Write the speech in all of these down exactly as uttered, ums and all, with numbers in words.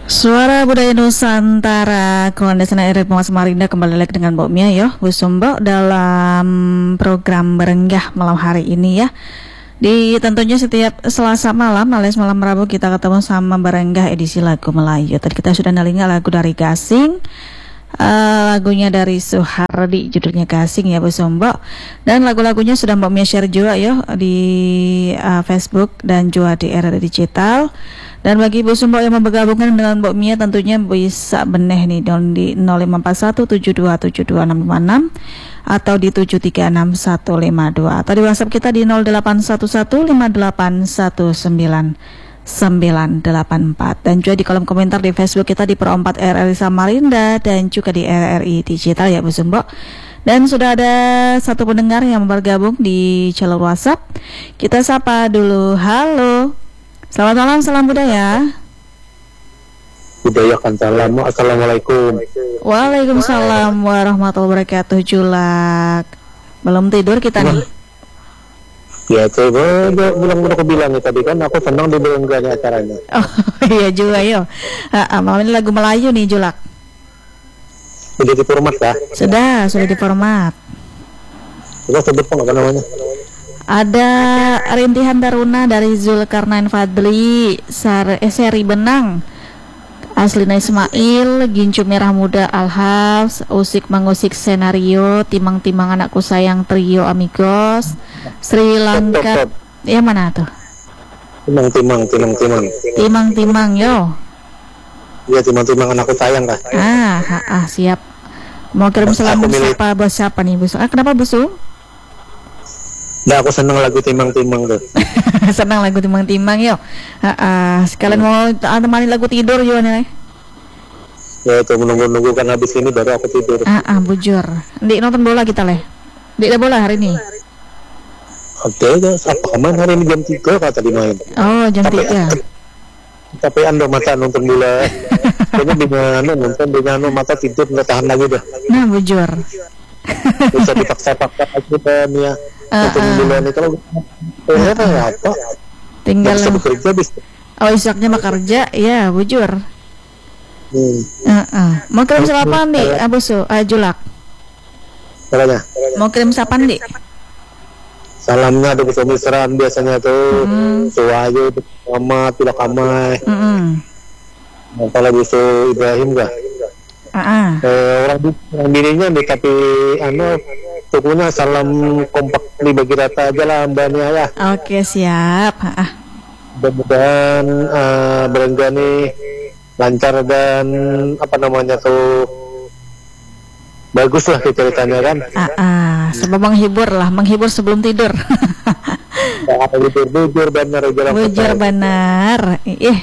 Suara Budaya Nusantara Kondesana R P Samarinda kembali lagi dengan Mbok Mia ya Bu Sumbo dalam program Berenggah malam hari ini ya. Di tentunya setiap Selasa malam alias malam Rabu kita ketemu sama Berenggah edisi lagu Melayu. Tadi kita sudah nalinga lagu dari Gasing, uh, lagunya dari Suhardi, judulnya Gasing ya Bu Sumbo. Dan lagu-lagunya sudah Mbok Mia share juga ya di uh, Facebook dan juga di R R I Digital. Dan bagi Bu Sumbo yang mau bergabungkan dengan Mbok Mia tentunya bisa beneh nih di nol lima empat satu tujuh dua tujuh dua enam lima enam atau di tujuh tiga enam satu lima dua atau di WhatsApp kita di nol delapan satu satu lima delapan satu sembilan sembilan delapan empat dan juga di kolom komentar di Facebook kita di Pro empat R R I Samarinda dan juga di R R I Digital ya Bu Sumbo. Dan sudah ada satu pendengar yang bergabung di jalur WhatsApp. Kita sapa dulu. Halo. Selamat malam, salam budaya. Budaya kan salam. Assalamualaikum. Waalaikumsalam warahmatullahi wabarakatuh. Julak. Belum tidur kita nih. Ya coba bilang udah aku bilang ya tadi kan aku senang di Berenggahnya acaranya. Oh iya juga yo. Ah, malam ini lagu Melayu nih Julak. Sudah diformat kah? Sudah, sudah diformat. Kita sebut apa namanya? Ada Rintihan Taruna dari Zulkarnain Fadli, Sar eh, Seri Benang, Aslina Ismail, Gincu Merah Muda Alhafs, Usik Mengusik Senario, Timang-Timang Anakku Sayang Trio Amigos, Sri Lanka. Ya mana tuh? Timang-timang, timang-timang. Timang-timang yo. Iya timang-timang anakku sayang kah? Ah, ha, ah siap. Mau kirim salam siapa bos siapa nih Bu? Ah, kenapa Bu Su? Nah aku senang lagu timang-timang tuh. Senang lagu timang-timang yo. Uh, uh, sekalian mau temani lagu tidur yo nih. Ya itu menunggu-nunggu kan habis ini baru aku tidur. Ah, uh, uh, bujur. Ndik nonton bola kita leh. Ndik ada bola hari ini. Oke, apa kemarin hari ini jam tiga kata dimain. Oh jam tiga. Tapi anda mata nonton bola. Kayaknya dengan nonton dengan mata tidur nggak tahan lagi dah. Nah bujur. Bisa dipaksa-paksa aja kan ya. Uh, Untuk uh. bulan itu ya apa? Tinggal bisa bekerja bisa. Oh isaknya mah kerja ya bujur. Hmm. Uh, uh. Mau kirim siapa nih Abu Su? Uh, Julak. Caranya? Mau kirim siapa nih? Salamnya ada besar-besaran biasanya tuh. Hmm. Suwayo, Muhammad, Tilak Amai. Hmm. Kalau bisa Ibrahim gak? Ah. Uh, uh. Eh, orang orang bininya nih tapi anu pokoknya salam kompak di bagi rata aja lah Mbak Nia ya. Oke siap. Ah. Mudah-mudahan uh, Berenggah nih lancar dan apa namanya tuh bagus lah ceritanya kan. Ah, ah. Sebab menghibur lah, menghibur sebelum tidur. Bujur bujur benar Bujur benar. Ih.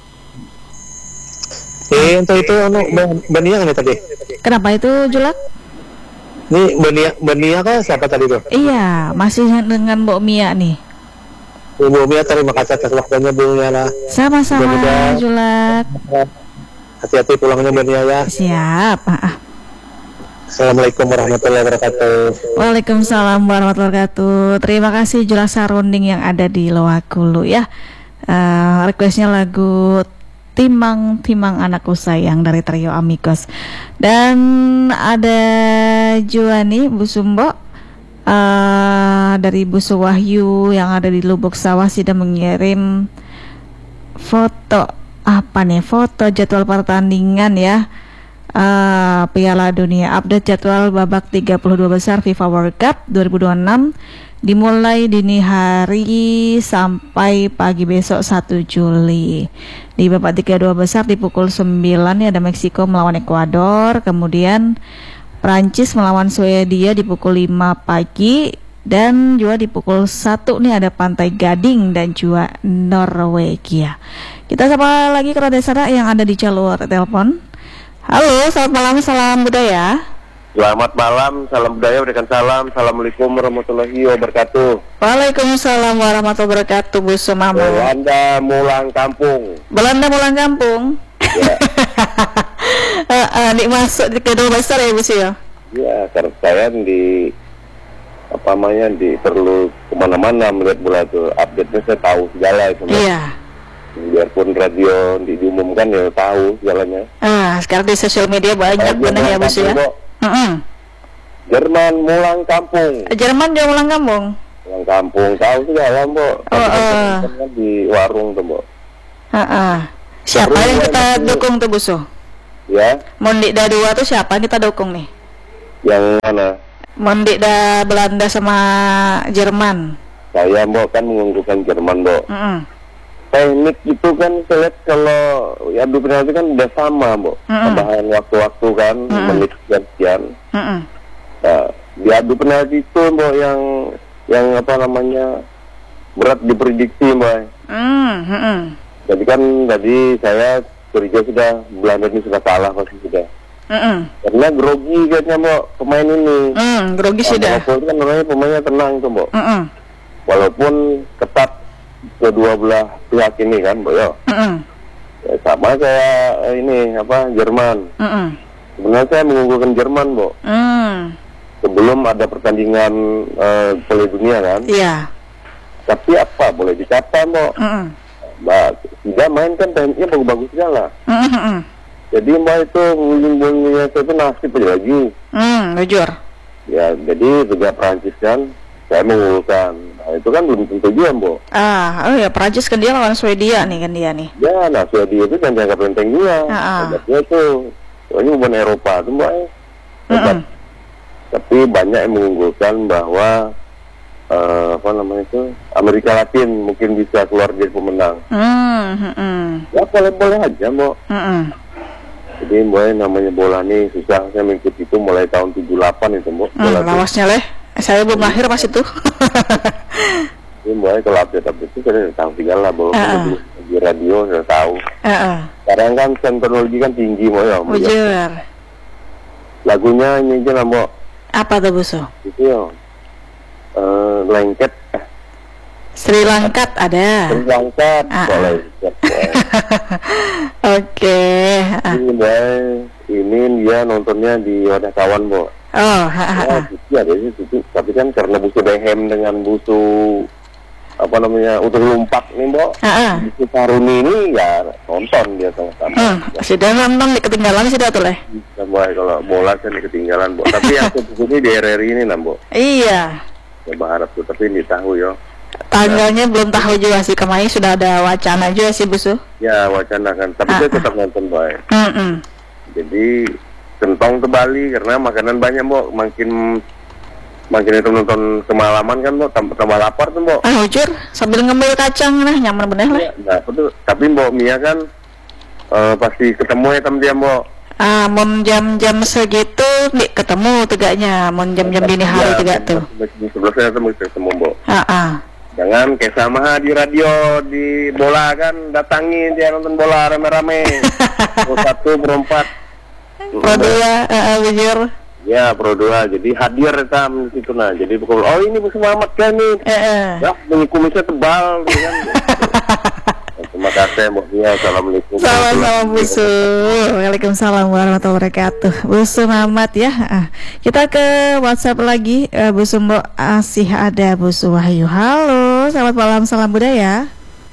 Eh untuk itu anu Mbak Nia kan tadi. Kenapa itu Julak? Nih Benia, Benia kan siapa tadi tuh? Iya, masih dengan Mbok Mia nih. Bu Mia terima kasih atas waktunya Bu Mia lah. Sama-sama Julak. Hati-hati pulangnya Benia ya. Siap. Ah. Assalamualaikum warahmatullahi wabarakatuh. Waalaikumsalam warahmatullahi wabarakatuh. Terima kasih Julak Sarunding yang ada di Loakulu ya. Uh, requestnya lagu Timang-Timang Anakku Sayang dari Trio Amigos. Dan ada juga nih Bu Sumbo uh, dari Bu Suwahyu yang ada di Lubuk Sawah sudah mengirim foto apa nih foto jadwal pertandingan ya uh, Piala Dunia, update jadwal babak tiga puluh dua besar FIFA World Cup dua ribu dua puluh enam dimulai dini hari sampai pagi besok satu Juli. Di babak tiga puluh dua besar di pukul sembilan ya ada Meksiko melawan Ekuador, kemudian Prancis melawan Swedia di pukul lima pagi dan juga di pukul satu nih ada Pantai Gading dan juga Norwegia. Kita sapa lagi ke Radesara yang ada di jalur telepon. Halo, selamat malam, salam budaya. Selamat malam, salam budaya, berikan salam. Assalamualaikum warahmatullahi wabarakatuh. Waalaikumsalam warahmatullahi wabarakatuh, Bu Sumama. Belanda mulang kampung. Belanda mulang kampung. Ya. uh, uh, di masuk di kedua besar ya Bu Su ya. Ya, karena saya di apa namanya di perlu kemana-mana melihat bola itu, update-nya saya tahu segala itu. Iya. biarpun radio di, diumumkan ya tahu jalannya. Ah, sekarang di sosial media banyak benar ya bos ya. Mm-hmm. Jerman mulang kampung. Jerman dia mulang kampung. Mulang kampung tahu sih jalan bu. Oh, uh. kan di warung tuh bu. Uh-uh. Siapa Terus yang kita masih... dukung tuh busu? Ya. Mondik da dua tuh siapa yang kita dukung nih? Yang mana? Mondik da Belanda sama Jerman. Saya bu kan mengunggulkan Jerman bu. Mm-hmm. Teknik itu kan saya lihat kalau ya adu penalti kan udah sama bu, mm-hmm. tambahan waktu-waktu kan mm-hmm. menit sekian. Mm-hmm. Nah, di adu penalti itu bu yang yang apa namanya berat diprediksi mbak. Mm-hmm. Jadi kan tadi saya curiga sudah Belanda ini sudah kalah pasti sudah. Mm-hmm. Karena grogi kayaknya bu pemain ini. Mm, grogi sudah. Walaupun kan namanya pemainnya tenang tuh bu. Mm-hmm. Walaupun ketat kedua belah pihak ini kan, Bu yo. Mm-mm. Ya, sama saya ini apa Jerman. Mm-mm. Sebenarnya saya mengunggulkan Jerman, Bu. Mm. Sebelum ada pertandingan uh, Piala Dunia kan. Iya. Yeah. Tapi apa boleh dikata, Bu? Mm-mm. Mbak, tidak main kan tekniknya bagus-bagus segala. Mm-mm. Jadi Mbak itu mengunggulnya itu nasib aja lagi. Hmm, jujur. Ya, jadi juga Prancis kan saya mengunggulkan. Nah, itu kan belum tentu juga, Bu. Ah, oh ya, Prancis kan dia lawan Swedia nih kan dia nih. Ya, nah Swedia itu kan jangka penting juga. Ah, ah. Dia itu, ini bukan Eropa tuh, Mbak. Mm-hmm. Tapi banyak yang mengunggulkan bahwa uh, apa namanya itu Amerika Latin mungkin bisa keluar jadi pemenang. Mm-hmm. Ya boleh-boleh aja, Bu. Mm-hmm. Jadi Mbak namanya bola nih susah. Saya mengikuti itu mulai tahun tujuh puluh delapan itu, Bu. Mm, lawasnya leh. Saya belum lahir pas itu. Ini mulai kalau update-update itu saya tahu tinggal lah bahwa uh-uh. di radio saya tahu. Uh-uh. Sekarang kan teknologi kan tinggi mau ya. Bujur. Lagunya ini aja lah Mbak. Apa tuh Busu? Itu ya. Uh, lengket. Sri Lankat ada. Sri Lankat. Uh-uh. Boleh. Oke. Ini Mbak, ini dia nontonnya di Wadah Kawan Mbak. Oh, ha-ha. Ya, jadi itu, tapi kan karena busu Behem dengan busu apa namanya untuk lompat nih, Mbak. Heeh. Busu Saruni ini ya nonton dia sama-sama. Hmm, sudah nonton ketinggalan sudah tuh leh. Mbak, kalau bola kan ketinggalan, Mbak. Tapi yang buku ini di R R I ini, nah, Mbak. Iya. Ya berharap tuh, tapi ini tahu ya. Tanggalnya ya. Belum tahu juga sih, kemarin sudah ada wacana juga sih, Busu. Ya, wacana kan, tapi saya tetap nonton, Mbak. Mm-mm. Jadi kentong ke Bali karena makanan banyak, Mbok. Makin makin itu nonton kemalaman kan, Mbok, tambah, tambah lapar tuh, Mbok. Ah, jujur, sambil ngemil kacang nah nyaman bener lah. Ya, nah, betul. Tapi Mbok Mia kan uh, pasti ketemu ya temen dia, Mbok. Ah, mau jam-jam segitu nih ketemu tegaknya, mau jam-jam dini hari ya, tegak tuh. Sebelah saya ketemu ketemu, Mbok. Ah, ah. Jangan kayak sama di radio, di bola kan datangi dia nonton bola rame-rame. Pro satu, pro empat. Pro dua, uh, bujur. Ya, Pro dua. Jadi hadir tam situ nah. Jadi pukul oh ini Bu Muhammad kan nih. Heeh. Ya, kumisnya tebal kan. Terima kasih Mbak Mia. Assalamualaikum. Sama-sama Busu. Waalaikumsalam warahmatullahi wabarakatuh. Busu Muhammad ya. Uh, kita ke WhatsApp lagi. Uh, Busu Mbok masih ada Busu Wahyu. Halo, selamat malam, salam budaya.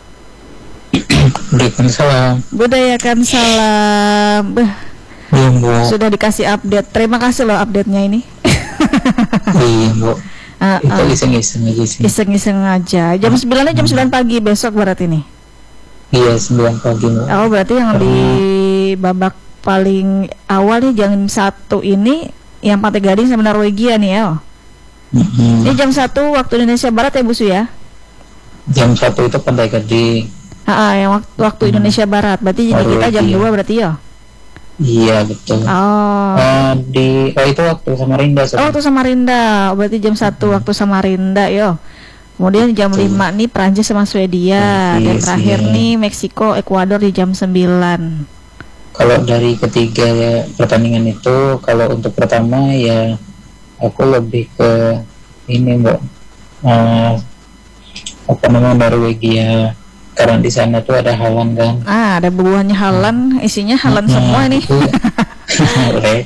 Waalaikumsalam. Budayakan salam. Beh. Iya, Mbak. Sudah dikasih update. Terima kasih loh update-nya ini. Iya, Mbak. Uh, Itu uh. iseng-iseng aja sih. Iseng-iseng aja. Jam sembilan jam sembilan pagi besok berarti nih. Iya, sembilan pagi, Mbak. Oh, berarti yang Karena... di babak paling awal nih jam satu ini yang Pantai Gading sama Norwegia nih ya. Mm-hmm. Ini jam satu waktu Indonesia Barat ya, Busu ya? Jam satu itu Pantai Gading. Ah, yang waktu, waktu hmm. Indonesia Barat. Berarti jadi kita jam dua berarti ya? Iya, betul. Oh. Uh, di oh itu waktu Samarinda. Oh, waktu Samarinda. Berarti jam satu hmm. waktu Samarinda, yo. Kemudian jam betul. lima nih Prancis sama Swedia. Prancis, dan terakhir iya. nih Meksiko, Ekuador di jam sembilan. Kalau dari ketiga ya, pertandingan itu, kalau untuk pertama ya aku lebih ke ini, Mbak. Uh, apa namanya Norwegia. Karena di sana tuh ada Haaland kan. Ah, ada buahnya Haaland, isinya Haaland nah, semua nih. Boleh.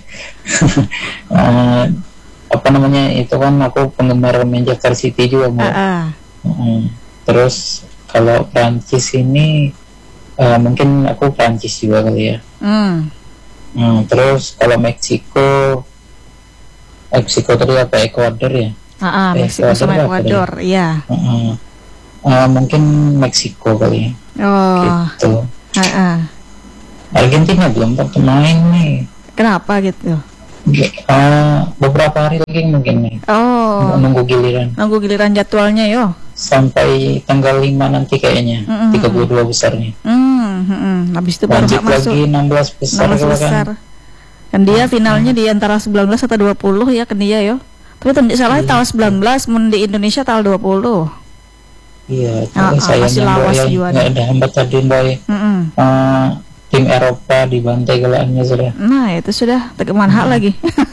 uh, apa namanya itu kan aku penggemar Manchester City juga, Mbak. Uh, uh. Uh, terus kalau Prancis ini uh, mungkin aku Prancis juga kali ya. Hmm. Hmm, terus kalau Meksiko, Meksiko tadi apa? Ekuador ya? Ah, ah, Meksiko Ecuador sama apa Ekuador, iya. Uh-uh. Uh, mungkin Meksiko kali ya. Oh. Gitu. Ah, ah. Argentina belum tentu main nih. Kenapa gitu? Uh, beberapa hari lagi mungkin nih. Oh. Nunggu giliran. Nunggu giliran jadwalnya yo. Sampai tanggal lima nanti kayaknya. Mm-mm. tiga puluh dua besarnya. Hmm, hmm, habis itu baru Lanjut nggak masuk. lagi enam belas besar. enam belas besar. Kan? Kan dia finalnya di antara sembilan belas atau dua puluh ya kan dia yo. Tapi tidak salah Iya. tanggal sembilan belas, mun di Indonesia tanggal dua puluh. Iya, Ah, tapi ah, masih sayangnya lawas boy, juga nggak nih. ada hambat tadi boy. Mm-mm. Uh, tim Eropa dibantai gelaannya sudah. Nah, itu sudah tegeman hak lagi.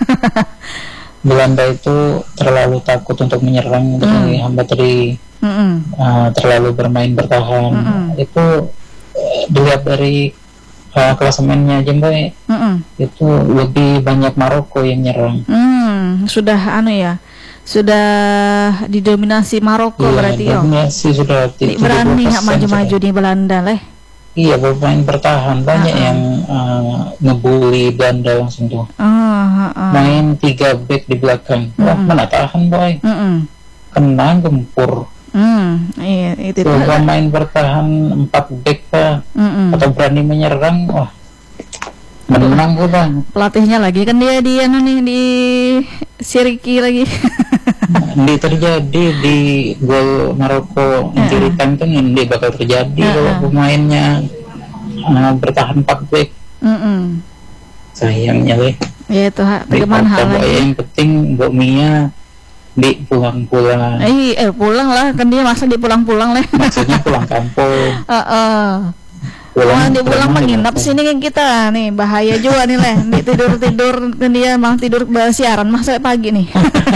Belanda itu terlalu takut untuk menyerang, untuk Hmm. hambat tadi Mm-mm. uh, terlalu bermain bertahan. Mm-mm. Itu uh, dilihat dari uh, klasemennya aja boy, Mm-mm. itu lebih banyak Maroko yang nyerang. Hmm, sudah anu ya. Sudah didominasi Maroko Iya, berarti yo. dominasi sudah Nih, tujuh puluh berani nggak persen maju-maju sudah. di Belanda leh. Iya, bermain bertahan banyak Uh-uh. yang uh, ngebully Belanda langsung tuh. Oh, uh, uh. Main tiga back di belakang. Wah, Mm-mm. mana tahan boy. Mm-mm. Kena gempur. Hmm, iya itu. Coba main bertahan empat back kah, Mm-mm. atau berani menyerang, wah menang udah. Pelatihnya lagi kan dia di anu nih di Siriki lagi. Di terjadi di gol Maroko Uh-uh. kiri time tuh nanti bakal terjadi Uh-uh. kalau pemainnya uh, bertahan empat back. Mm-mm. Sayangnya deh. Ya itu hak tegeman hal Boy, lagi. yang penting Mbak Mia di pulang-pulang. Eh, eh pulang lah kan dia masa di pulang-pulang leh. Maksudnya pulang kampung. Heeh. Wah, Pulang di pulang pulang menginap kampung. sini kan kita nih bahaya juga nih leh. Di tidur tidur kan dia malah tidur siaran mah sampai pagi nih.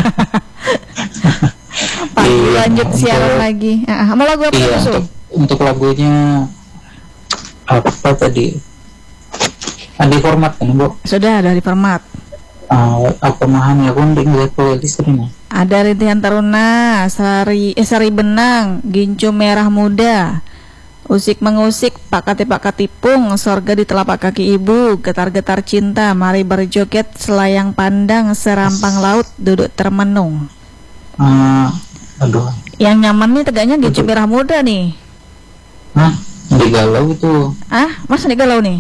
Pagi Iya, lanjut untuk- siaran lagi. Ah, mau lagu apa Iya, Musuh? untuk, untuk lagunya apa tadi? Ada format kan, Bu? Sudah ada di format. Uh, apa mahanya aku nanti ngeliat playlist ini. Ada Rintihan Taruna, Sari eh, Sari Benang, Gincu Merah Muda, Usik Mengusik, Pak Kati Pak Katipung, Sorga di Telapak Kaki Ibu, Getar-getar Cinta, Mari Berjoget, Selayang Pandang, Serampang Laut, Duduk Termenung. Uh, aduh, Yang nyaman nih tegaknya Gincu Merah Muda nih. hah? Jadi galau itu. Ah, masa nih galau nih?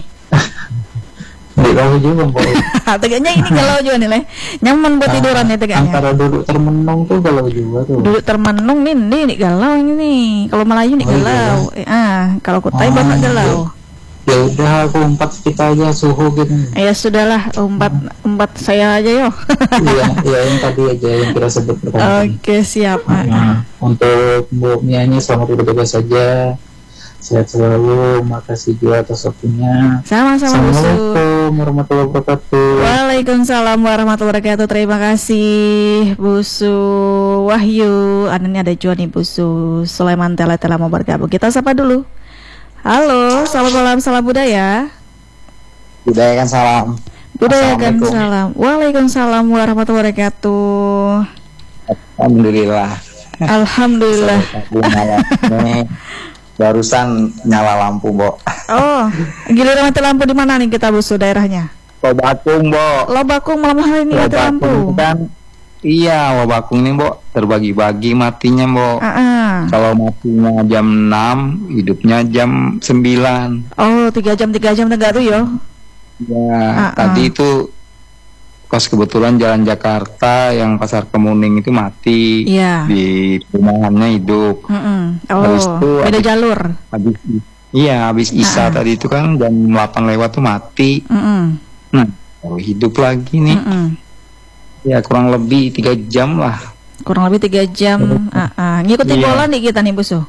Jadi galau juga, Bu. Tegaknya ini galau juga nih leh. Nyaman buat tiduran nih tegaknya. Antara duduk termenung tuh galau juga tuh. Duduk termenung nih, nih, nih galau ini nih. Kalau Melayu nih Oh, iya. galau. Eh, ah, kalau Kutai Ah, bapak galau. Ya udah, aku empat kita aja suhu gitu. Ya sudahlah, empat empat saya aja yo. Iya, iya yang tadi aja yang kita sebut pertama. Oke siap. Nah, untuk Bu Mianya selamat bertugas saja. Sehat selalu, makasih juga atas waktunya. Sama-sama Busu. Assalamualaikum warahmatullahi wabarakatuh. Waalaikumsalam warahmatullahi wabarakatuh. Terima kasih Busu Wahyu. Anu ini ada juga nih Busu Sulaiman Tela telah mau bergabung. Kita sapa dulu. Halo, selamat malam, salam budaya. Budayakan salam. Budayakan Assalamualaikum. salam. Waalaikumsalam warahmatullahi wabarakatuh. Alhamdulillah. Alhamdulillah. Selamat malam. Ini barusan nyala lampu, Bo. Oh, giliran mati lampu di mana nih kita Busu daerahnya? Wabakung, Bo. Lobakung malam hari ini mati lampu. Wabakung kan iya, Wabakung ini, Bo, terbagi-bagi matinya, Bo. Ah, ah. Kalau matinya jam enam, hidupnya jam sembilan. Oh, tiga jam tiga jam tegak tuh yo. Ya, Ah, tadi ah. itu pas kebetulan jalan Jakarta yang Pasar Kemuning itu mati. Iya. Di perumahannya hidup. Mm-mm. Habis Oh, itu beda habis- jalur. Habis iya, habis Isya Ah, ah. tadi itu kan jam delapan lewat tuh mati. Mm-mm. Nah, baru hidup lagi nih. Mm-mm. Ya kurang lebih tiga jam lah. Kurang lebih tiga jam. Ah, ah. Ngikutin Iya. bola nih kita nih Busu.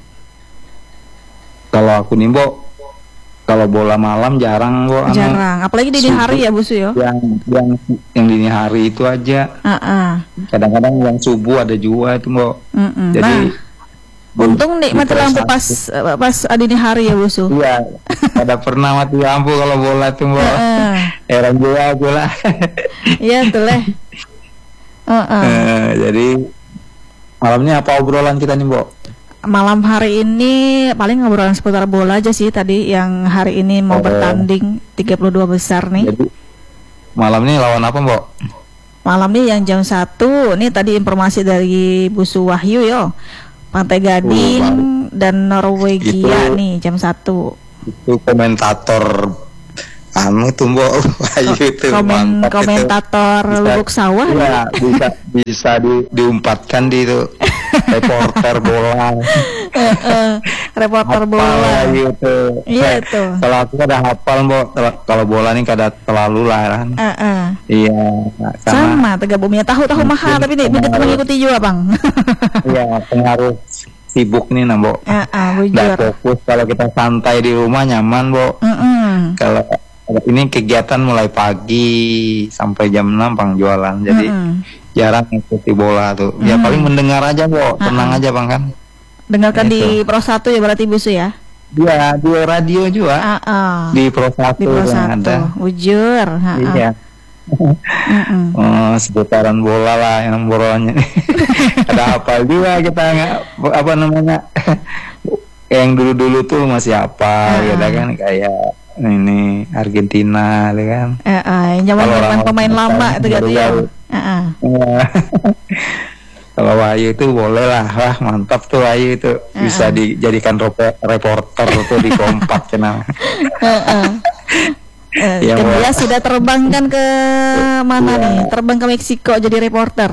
Kalau aku nih, Bo, kalau bola malam jarang, Bo. Anu, Jarang. Apalagi di dini subuh. hari ya Busu yo. Yang yang yang dini hari itu aja. Ah, ah. Kadang-kadang yang subuh ada juga itu, Bo. Mm-mm. Jadi Nah, untung nih mati lampu pas pas dini hari ya Busu. Iya, pada pernah mati lampu kalau bola tuh, Bo. Ah, Heran juga aku lah. iya tuh leh. Ah, ah. Eh, jadi malamnya apa obrolan kita nih, Bo? malam hari ini paling ngobrolan seputar bola aja sih tadi yang hari ini mau Oh. bertanding tiga puluh dua besar nih. Jadi malam ini lawan apa, Mbok? Malam nih yang jam satu. Nih tadi informasi dari Busu Wahyu yo. Pantai Gading Oh, dan Norwegia Itu- nih jam satu. Itu komentator anu tuh, Mbok. Wahyu itu Komen, mantap itu. komentator Bisa- Lubuk Sawah Iya, bisa bisa di, diumpatkan di itu reporter bola. Eh, eh, reporter Hafal bola. Wahyu itu. Iya itu. Kalau aku ada hafal, Mbok. Kalau- Kalau bola nih kada terlalu lah kan. Eh, eh. Iya, karena Sama Tegal Bumi tahu-tahu Mungkin mahal tapi nih begitu pengaruh. mengikuti juga Bang. iya pengaruh sibuk nih, nah, Mbok. Eh, eh, Nggak bujur. fokus. Kalau kita santai di rumah nyaman, Mbok. Mm-mm. Kalau ini kegiatan mulai pagi sampai jam enam Bang jualan. Jadi Mm-mm. jarang ikuti bola tuh. Ya Mm. paling mendengar aja, Mbok. Tenang aja, Bang kan. Dengarkan Itu. di Pro satu ya berarti Busu ya. Dia di radio juga. Ah, ah. Di Pro satu Di Pro yang satu. ada. Bujur. Ah, ah. Iya. Mm-mm. Oh, seputaran bola lah yang borolnya. Ada apa juga kita nggak apa namanya? Yang dulu-dulu tuh masih apa Ah. ya kan kayak ini Argentina ya kan. Eh, eh, zaman Kalau zaman orang- pemain orang lama itu gitu ya. baru-baru. Ah, ah. Iya. Kalau Wahyu itu boleh lah, wah mantap tuh Wahyu itu bisa dijadikan repo- reporter tuh di Kompak kenal. Eh, eh. Eh, Iya, kan Mbak. dia sudah terbang kan ke mana Iya. nih? Terbang ke Meksiko jadi reporter.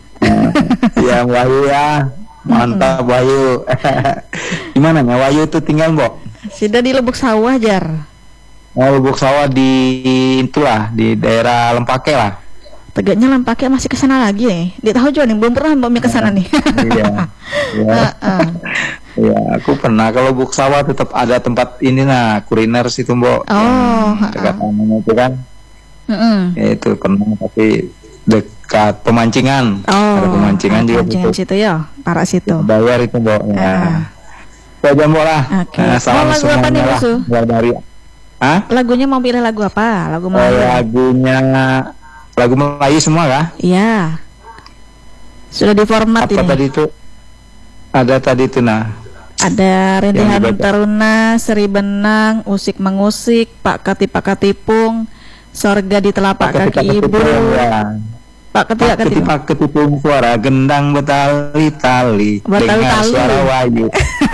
Iya Wahyu ya, mantap Wahyu. Gimana ya Wahyu itu tinggal Mbok? Sudah di Lubuk Sawah Jar. Oh, Lubuk Sawah di itulah di daerah Lempake lah. Tegaknya Lempake masih ke sana lagi nih. Dia tahu juga nih belum pernah Mbak Mia ke sana nih. Iya. Iya. Heeh. Iya, aku pernah kalau Lubuk Sawah tetap ada tempat ini nah kuliner situ Mbok. Oh, Yang dekat namanya itu kan. Heeh. Ya itu pernah tapi dekat pemancingan. Oh, Ada pemancingan juga pemancingan situ. situ ya, para situ. Bayar itu Mbok. Ya. Ah. Itu aja Mbok lah. Oke. Nah, salam Mau lagu apa semuanya nih, lah. Busu? Mulai dari Hah? Lagunya mau pilih lagu apa? Lagu Oh, Melayu. lagunya lagu Melayu semua kah? Iya. Sudah diformat Apa ini. tadi itu? Ada tadi itu nah. Ada Rintihan Yang dibaca. Taruna, Seri Benang, Usik Mengusik, Pak Kati Pak Katipung, Sorga di Telapak Ketika Kaki Ibu, ketipung, ya. Pak Kati Pak Katipung. Ketika ketipung suara gendang bertali-tali Bertali-tali. dengar suara Wahyu.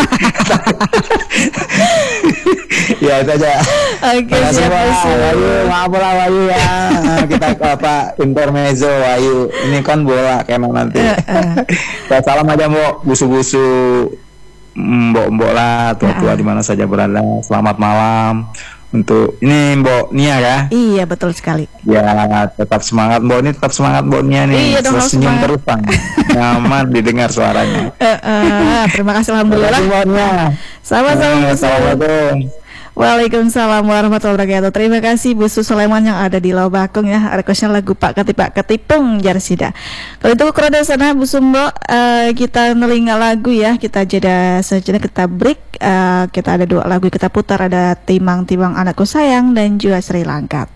Ya itu aja. Oke, Terima kasih, siap Pak. Busu. Wahyu, maaf lah Wahyu ya. Kita ke apa intermezzo Wahyu. Ini kan bola kena nanti. Saya salam aja Mbok, busu-busu mbok-mbok lah, tua-tua di mana saja berada. Selamat malam untuk ini Mbok Nia ya. Iya, betul sekali. Ya tetap semangat Mbok, ini tetap semangat Mbok Nia nih. Iya dong, harus Senyum semangat. terus Bang. Nyaman didengar suaranya. Eh, eh, terima kasih Terima alhamdulillah. kasih Mbok Nia. Sama-sama Eh, Busu. Assalamualaikum. Waalaikumsalam warahmatullahi wabarakatuh. Terima kasih Busu Sulaiman yang ada di Lobakung ya. Requestnya lagu Pak Kati Pak Ketipung Jarsida. Kalau itu kurang dari sana Bu Sumbo, eh, kita nelinga lagu ya. Kita jeda sejenak, kita break. Eh, kita ada dua lagu kita putar, ada Timang Timang Anakku Sayang dan juga Sri Lanka.